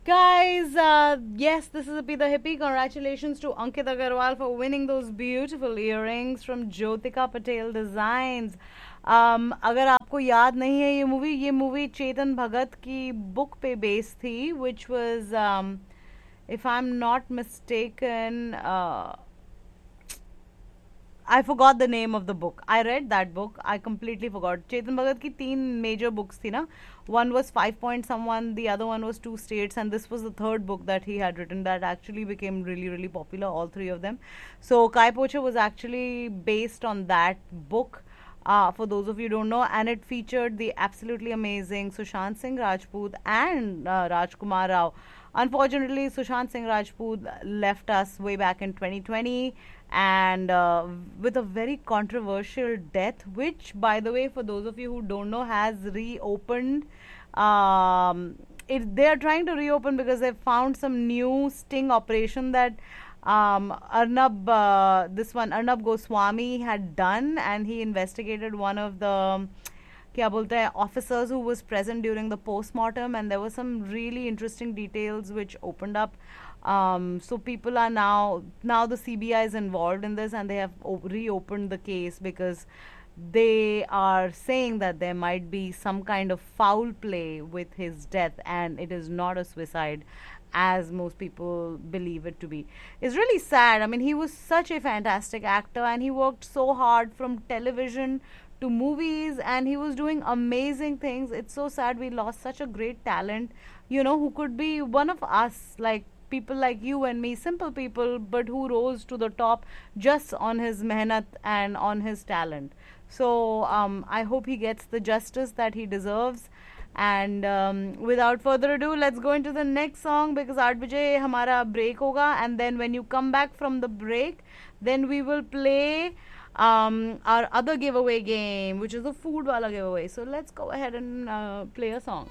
Guys, yes, this is Apida Hippie. Congratulations to Ankit Agarwal for winning those beautiful earrings from Jyotika Patel Designs. अगर आपको याद नहीं है ये movie Chetan Bhagat की बुक पे बेस्ड थी, which was, if I'm not mistaken, I forgot the name of the book. I read that book. I completely forgot. Chetan Bhagat की तीन major books थी ना. One was 5 Point Someone, the other one was Two States, and this was the third book that he had written that actually became really, really popular, all three of them. So Kai Pocha was actually based on that book. For those of you who don't know, and it featured the absolutely amazing Sushant Singh Rajput and Rajkumar Rao. Unfortunately, Sushant Singh Rajput left us way back in 2020, and with a very controversial death, which, by the way, for those of you who don't know, has reopened. They are trying to reopen because they've found some new sting operation that Arnab Goswami had done, and he investigated one of the क्या बोलते हैं officers who was present during the postmortem, and there were some really interesting details which opened up. So people are now the CBI is involved in this, and they have reopened the case because they are saying that there might be some kind of foul play with his death, and it is not a suicide as most people believe it to be. It's really sad. I mean, he was such a fantastic actor, and he worked so hard from television to movies, and he was doing amazing things. It's so sad we lost such a great talent, who could be one of us, like people like you and me, simple people, but who rose to the top just on his mehnat and on his talent. So I hope he gets the justice that he deserves. And without further ado, let's go into the next song because 8 बजे हमारा break होगा, and then when you come back from the break, then we will play our other giveaway game, which is the food wala giveaway. So let's go ahead and play a song.